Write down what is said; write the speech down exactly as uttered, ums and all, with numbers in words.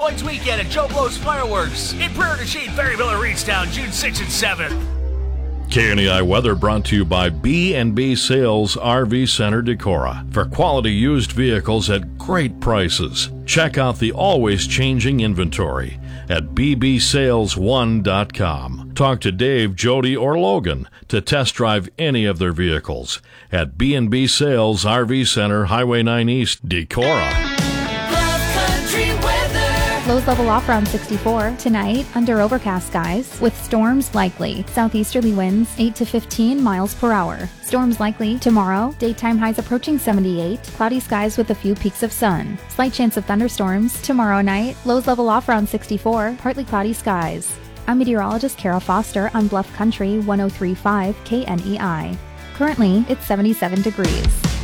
Points weekend at Joe Blow's Fireworks in Prairie du Chien, Ferryville, and Reedstown, June sixth and seventh. K N E I weather brought to you by B and B Sales R V Center Decorah. For quality used vehicles at great prices, check out the always changing inventory at b b sales one dot com. Talk to Dave, Jody, or Logan to test drive any of their vehicles at B and B Sales R V Center, Highway nine East, Decorah. Lows level off around sixty-four. Tonight, under overcast skies with storms likely. Southeasterly winds eight to fifteen miles per hour. Storms likely tomorrow. Daytime highs approaching seventy-eight. Cloudy skies with a few peaks of sun. Slight chance of thunderstorms tomorrow night. Lows level off around sixty-four. Partly cloudy skies. I'm meteorologist Kara Foster on Bluff Country one oh three point five K N E I. Currently, it's seventy-seven degrees.